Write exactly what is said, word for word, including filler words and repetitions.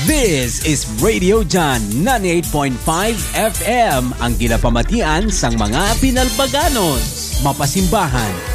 This is Radio John ninety-eight point five F M, ang ginapamatian sang mga Pinalbaganon, mapasimbahan,